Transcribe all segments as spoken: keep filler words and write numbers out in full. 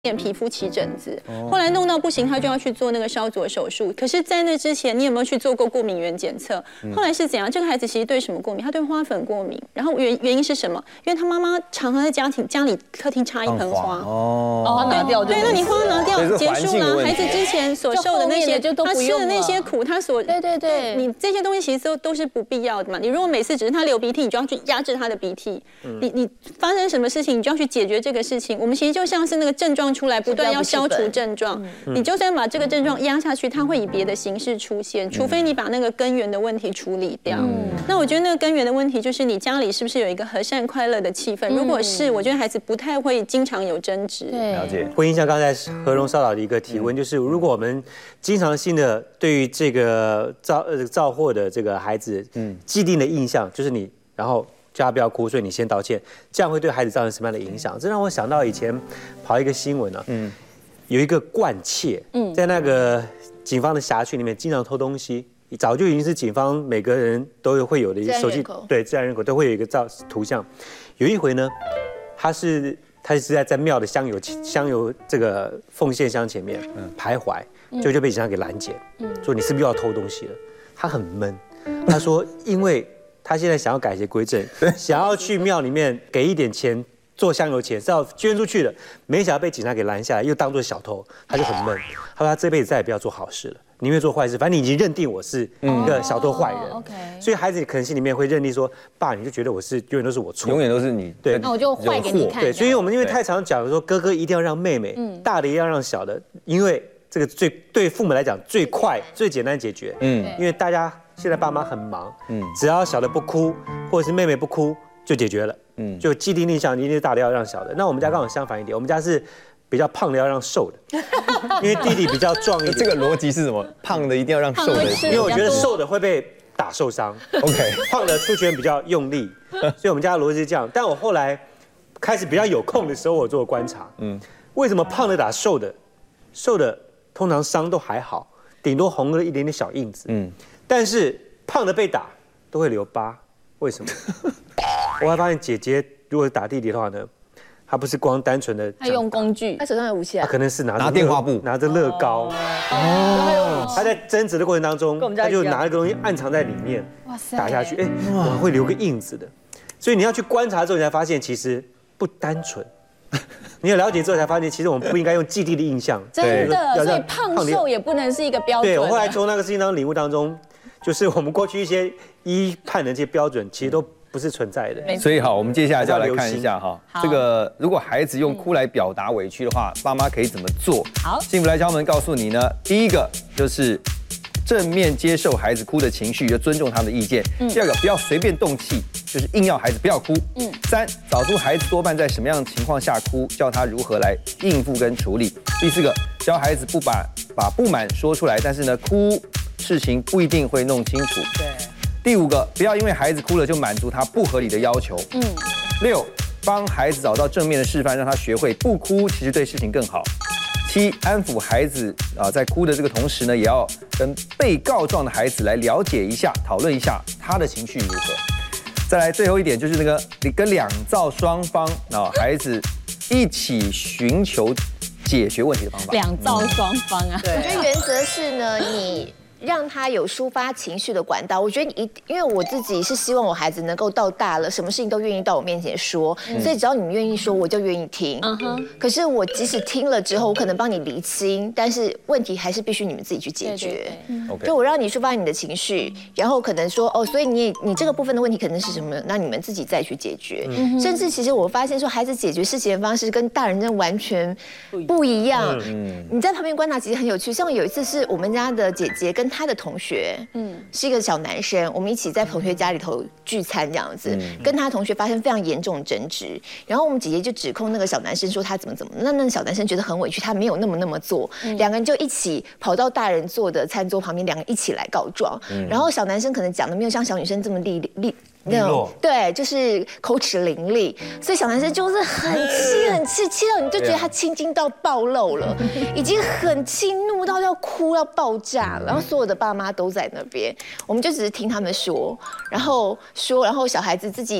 皮肤起疹子，后来弄到不行，他就要去做那个消灼手术。可是，在那之前，你有没有去做过过敏原检测？后来是怎样？这个孩子其实对什么过敏？他对花粉过敏。然后原原因是什么？因为他妈妈常常在家庭家里客厅插一盆花。 哦， 花拿掉就对，那你花拿掉结束了，孩子之前所受的那些，他吃的那些苦，他所对对对， 你这些东西其实都都是不必要的嘛。你如果每次只是他流鼻涕，你就要去压制他的鼻涕。你你发生什么事情，你就要去解决这个事情。我们其实就像是那个症状出来，不断要消除症状，你就算把这个症状压下去，它会以别的形式出现，除非你把那个根源的问题处理掉。那我觉得那个根源的问题就是你家里是不是有一个和善快乐的气氛？如果是，我觉得孩子不太会经常有争执。 了解。 回应一下刚才何荣骚扰的一个提问，就是如果我们经常性的对于这个造呃造祸的这个孩子，嗯，既定的印象就是你，然后叫他不要哭，所以你先道歉，这样会对孩子造成什么样的影响？这让我想到以前跑一个新闻啊，嗯。有一个惯窃，在那个警方的辖区里面经常偷东西，早就已经是警方每个人都会有的手机，对，自然人口都会有一个照图像。有一回呢，他是他是在在庙的香油香油这个奉献箱前面徘徊，就就被警察给拦截，说你是不是又要偷东西了？他很闷，他说因为他现在想要改邪归正，想要去庙里面给一点钱。做香油钱是要捐出去的，没想到被警察给拦下来，又当作小偷，他就很闷。他说他这辈子再也不要做好事了，宁愿做坏事，反正你已经认定我是一个小偷坏人。 哦 OK， 所以孩子可能心里面会认定说，爸，你就觉得我是永远都是我错， 永远都是你。 对， 那我就坏给你看。 对，所以我们因为太常讲说，哥哥一定要让妹妹，大的一定要让小的，因为这个最对父母来讲最快、最简单解决。嗯，因为大家现在爸妈很忙，嗯，只要小的不哭，或者是妹妹不哭。就解决了，嗯，就既定印象，一定是大的要让小的。那我们家刚好相反一点，我们家是比较胖的要让瘦的，因为弟弟比较壮一点。 这个逻辑是什么？胖的一定要让瘦的， 因为我觉得瘦的会被打受伤。OK， 胖的出拳比较用力，所以我们家的逻辑是这样。但我后来开始比较有空的时候，我做观察，嗯，为什么胖的打瘦的，瘦的通常伤都还好，顶多红了一点点小印子，嗯，但是胖的被打都会留疤，为什么？我还发现姐姐如果打弟弟的话呢，她不是光单纯的， 她用工具， 她手上有武器啊， 可能是拿拿电话簿， 拿着乐高，哦，她在争执的过程当中，她就拿一个东西暗藏在里面，哇塞，打下去，哎，哇，会留个印子的，所以你要去观察之后，你才发现其实不单纯。你有了解之后才发现，其实我们不应该用既定的印象， 真的，所以胖瘦也不能是一个标准。 对，我后来从那个事情当中领悟当中，就是我们过去一些医判的这些标准，其实都不是存在的。 所以好，我们接下来就要来看一下哈，这个如果孩子用哭来表达委屈的话，爸妈可以怎么做？好，幸福来敲门告诉你呢，第一个就是正面接受孩子哭的情绪，就尊重他们的意见。第二个，不要随便动气，就是硬要孩子不要哭。嗯。三，找出孩子多半在什么样的情况下哭，教他如何来应付跟处理。第四个，教孩子不把把不满说出来，但是呢，哭事情不一定会弄清楚。对。第五个，不要因为孩子哭了就满足他不合理的要求。嗯。六，帮孩子找到正面的示范，让他学会不哭其实对事情更好。七，安抚孩子啊，在哭的这个同时呢，也要跟被告状的孩子来了解一下，讨论一下他的情绪如何。再来最后一点就是那个，你跟两造双方啊，孩子一起寻求解决问题的方法。 两造双方啊， 我觉得原则是呢，你让他有抒发情绪的管道。我觉得你一，因为我自己是希望我孩子能够到大了，什么事情都愿意到我面前说，嗯、所以只要你们愿意说，我就愿意听。嗯哼。可是我即使听了之后，我可能帮你厘清，但是问题还是必须你们自己去解决。对对对。就我让你抒发你的情绪，然后可能说哦，所以你你这个部分的问题可能是什么？那你们自己再去解决。嗯、甚至其实我发现说，孩子解决事情的方式跟大人真的完全不一样。嗯。你在旁边观察其实很有趣，像有一次是我们家的姐姐跟他的同学，嗯，是一个小男生，我们一起在同学家里头聚餐这样子，嗯、跟他同学发生非常严重的争执，然后我们姐姐就指控那个小男生说他怎么怎么，那那个小男生觉得很委屈，他没有那么那么做，嗯、两个人就一起跑到大人坐的餐桌旁边，两个人一起来告状，嗯、然后小男生可能讲的没有像小女生这么利利。那种对，就是口齿伶俐，所以小男生就是很气很气，气到你就觉得他青筋到暴露了，已经很气怒到要哭要爆炸了。然后所有的爸妈都在那边，我们就只是听他们说，然后说，然后小孩子自己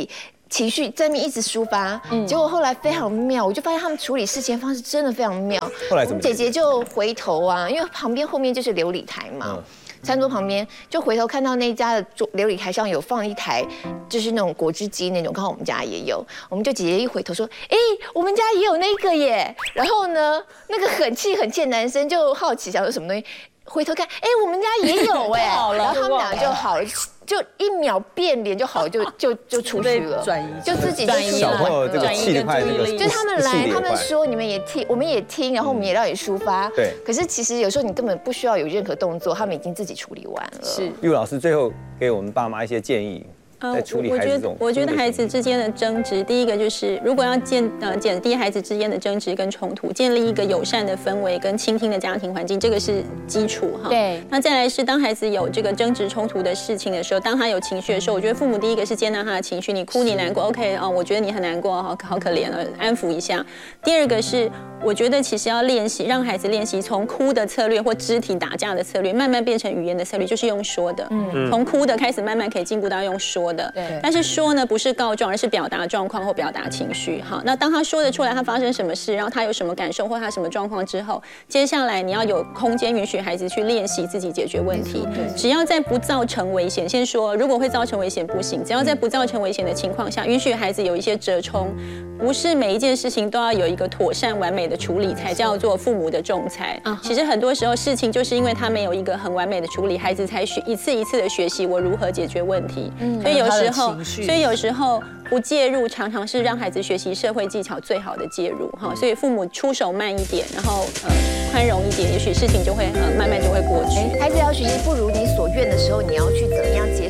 情绪在那边一直抒发，结果后来非常妙，我就发现他们处理事情的方式真的非常妙。 后来怎么？ 姐姐就回头啊，因为旁边后面就是琉璃台嘛。嗯，餐桌旁边就回头看到那家的桌琉璃台上有放一台，就是那种果汁机那种，刚好我们家也有。我们就姐姐一回头说：“哎，我们家也有那个耶。”然后呢，那个很气很气的男生就好奇想说什么东西，回头看，哎，我们家也有哎。然后他们俩就好了。就一秒变脸就好，就就就出去了，就自己就出去了。 小朋友这个气得快，这个就他们来，他们说你们也听，我们也听，然后我们也让你抒发。 对。 可是其实有时候你根本不需要有任何动作，他们已经自己处理完了。 是。 玉老师最后给我们爸妈一些建议。在处理孩子这种， 我觉得孩子之间的争执，第一个就是如果要减呃减低孩子之间的争执跟冲突，建立一个友善的氛围跟倾听的家庭环境，这个是基础哈。 对。 那再来是当孩子有这个争执冲突的事情的时候，当他有情绪的时候，我觉得父母第一个是接纳他的情绪，你哭你难过 ，OK 啊、哦，我觉得你很难过，好好可怜了，安抚一下。第二个是我觉得其实要练习，让孩子练习从哭的策略或肢体打架的策略，慢慢变成语言的策略，就是用说的。嗯。从哭的开始，慢慢可以进步到用说的。对。但是说呢，不是告状，而是表达状况或表达情绪。好，那当他说得出来他发生什么事，然后他有什么感受或他什么状况之后，接下来你要有空间允许孩子去练习自己解决问题。只要在不造成危险，先说如果会造成危险不行，只要在不造成危险的情况下，允许孩子有一些折冲，不是每一件事情都要有一个妥善完美的处理才叫做父母的仲裁。其实很多时候事情就是因为他没有一个很完美的处理，孩子才学一次一次的学习我如何解决问题。所以有时候。所以有时候不介入，常常是让孩子学习社会技巧最好的介入哈。所以父母出手慢一点，然后呃宽容一点，也许事情就会呃慢慢就会过去。 孩子要学习不如你所愿的时候，你要去怎么样接受？